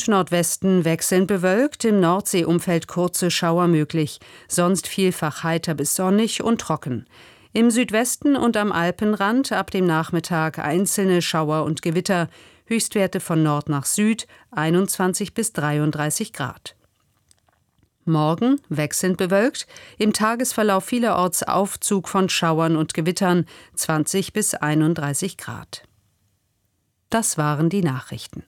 Süd-Nordwesten wechselnd bewölkt, im Nordseeumfeld kurze Schauer möglich, sonst vielfach heiter bis sonnig und trocken. Im Südwesten und am Alpenrand ab dem Nachmittag einzelne Schauer und Gewitter, Höchstwerte von Nord nach Süd 21 bis 33 Grad. Morgen wechselnd bewölkt, im Tagesverlauf vielerorts Aufzug von Schauern und Gewittern 20 bis 31 Grad. Das waren die Nachrichten.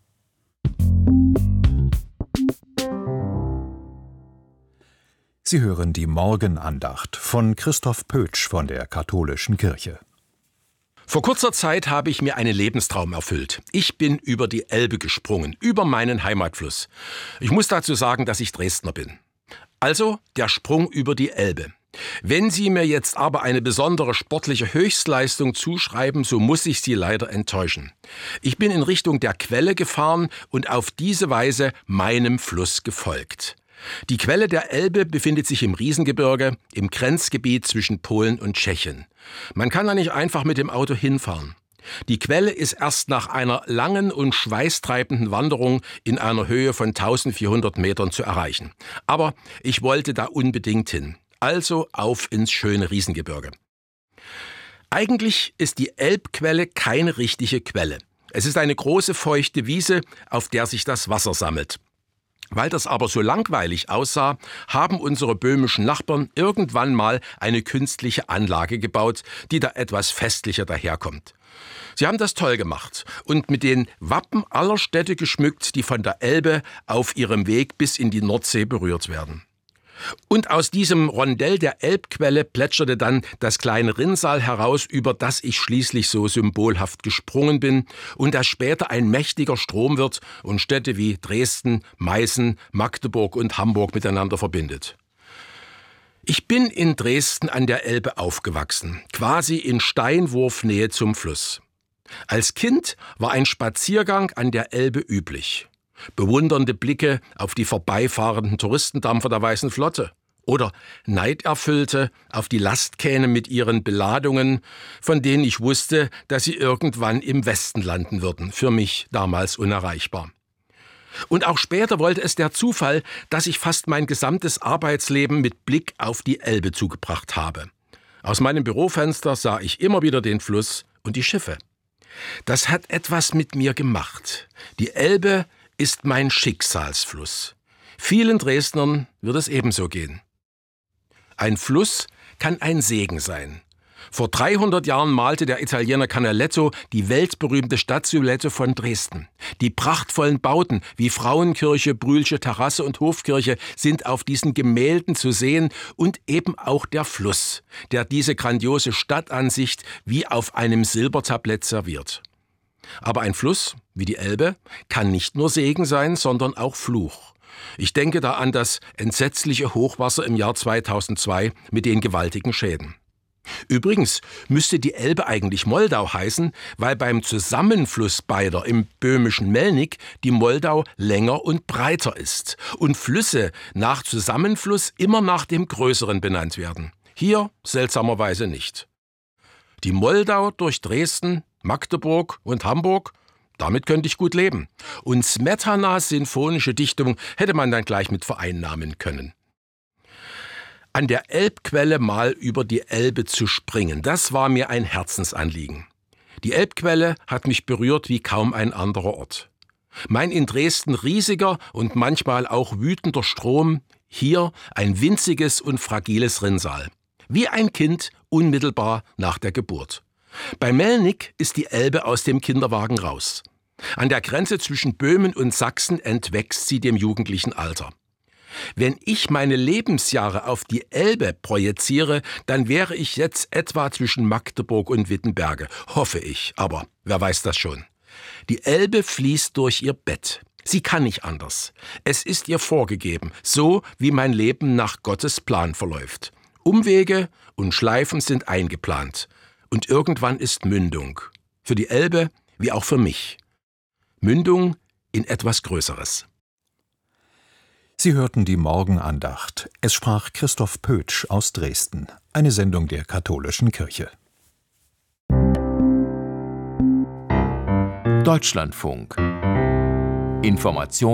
Sie hören die Morgenandacht von Christoph Pötsch von der Katholischen Kirche. Vor kurzer Zeit habe ich mir einen Lebenstraum erfüllt. Ich bin über die Elbe gesprungen, über meinen Heimatfluss. Ich muss dazu sagen, dass ich Dresdner bin. Also der Sprung über die Elbe. Wenn Sie mir jetzt aber eine besondere sportliche Höchstleistung zuschreiben, so muss ich Sie leider enttäuschen. Ich bin in Richtung der Quelle gefahren und auf diese Weise meinem Fluss gefolgt. Die Quelle der Elbe befindet sich im Riesengebirge, im Grenzgebiet zwischen Polen und Tschechien. Man kann da nicht einfach mit dem Auto hinfahren. Die Quelle ist erst nach einer langen und schweißtreibenden Wanderung in einer Höhe von 1400 Metern zu erreichen. Aber ich wollte da unbedingt hin. Also auf ins schöne Riesengebirge. Eigentlich ist die Elbquelle keine richtige Quelle. Es ist eine große feuchte Wiese, auf der sich das Wasser sammelt. Weil das aber so langweilig aussah, haben unsere böhmischen Nachbarn irgendwann mal eine künstliche Anlage gebaut, die da etwas festlicher daherkommt. Sie haben das toll gemacht und mit den Wappen aller Städte geschmückt, die von der Elbe auf ihrem Weg bis in die Nordsee berührt werden. Und aus diesem Rondell der Elbquelle plätscherte dann das kleine Rinnsal heraus, über das ich schließlich so symbolhaft gesprungen bin und das später ein mächtiger Strom wird und Städte wie Dresden, Meißen, Magdeburg und Hamburg miteinander verbindet. Ich bin in Dresden an der Elbe aufgewachsen, quasi in Steinwurfnähe zum Fluss. Als Kind war ein Spaziergang an der Elbe üblich. Bewundernde Blicke auf die vorbeifahrenden Touristendampfer der Weißen Flotte oder Neiderfüllte auf die Lastkähne mit ihren Beladungen, von denen ich wusste, dass sie irgendwann im Westen landen würden, für mich damals unerreichbar. Und auch später wollte es der Zufall, dass ich fast mein gesamtes Arbeitsleben mit Blick auf die Elbe zugebracht habe. Aus meinem Bürofenster sah ich immer wieder den Fluss und die Schiffe. Das hat etwas mit mir gemacht. Die Elbe ist mein Schicksalsfluss. Vielen Dresdnern wird es ebenso gehen. Ein Fluss kann ein Segen sein. Vor 300 Jahren malte der Italiener Canaletto die weltberühmte Stadtsilhouette von Dresden. Die prachtvollen Bauten wie Frauenkirche, Brühlsche Terrasse und Hofkirche sind auf diesen Gemälden zu sehen und eben auch der Fluss, der diese grandiose Stadtansicht wie auf einem Silbertablett serviert. Aber ein Fluss, wie die Elbe, kann nicht nur Segen sein, sondern auch Fluch. Ich denke da an das entsetzliche Hochwasser im Jahr 2002 mit den gewaltigen Schäden. Übrigens müsste die Elbe eigentlich Moldau heißen, weil beim Zusammenfluss beider im böhmischen Melnik die Moldau länger und breiter ist und Flüsse nach Zusammenfluss immer nach dem Größeren benannt werden. Hier seltsamerweise nicht. Die Moldau durch Dresden, Magdeburg und Hamburg, damit könnte ich gut leben. Und Smetanas sinfonische Dichtung hätte man dann gleich mit vereinnahmen können. An der Elbquelle mal über die Elbe zu springen, das war mir ein Herzensanliegen. Die Elbquelle hat mich berührt wie kaum ein anderer Ort. Mein in Dresden riesiger und manchmal auch wütender Strom, hier ein winziges und fragiles Rinnsal. Wie ein Kind unmittelbar nach der Geburt. Bei Melnik ist die Elbe aus dem Kinderwagen raus. An der Grenze zwischen Böhmen und Sachsen entwächst sie dem jugendlichen Alter. Wenn ich meine Lebensjahre auf die Elbe projiziere, dann wäre ich jetzt etwa zwischen Magdeburg und Wittenberge, hoffe ich, aber wer weiß das schon. Die Elbe fließt durch ihr Bett. Sie kann nicht anders. Es ist ihr vorgegeben, so wie mein Leben nach Gottes Plan verläuft. Umwege und Schleifen sind eingeplant. Und irgendwann ist Mündung. Für die Elbe wie auch für mich. Mündung in etwas Größeres. Sie hörten die Morgenandacht. Es sprach Christoph Pötsch aus Dresden. Eine Sendung der Katholischen Kirche. Deutschlandfunk. Information